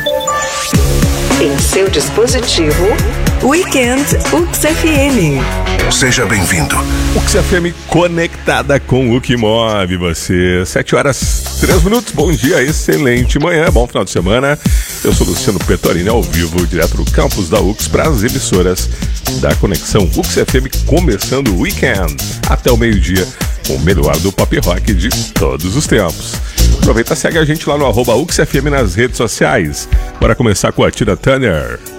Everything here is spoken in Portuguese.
Em seu dispositivo, Weekend UX FM. Seja bem-vindo. UX FM conectada com o que move você. 7h03. Bom dia, excelente manhã, bom final de semana. Eu sou Luciano Pettorini, ao vivo, direto do campus da UX para as emissoras da Conexão UX FM, começando o weekend até o meio-dia, com o melhor do pop rock de todos os tempos. Aproveita e segue a gente lá no @UXFM nas redes sociais. Bora começar com a Tina Turner.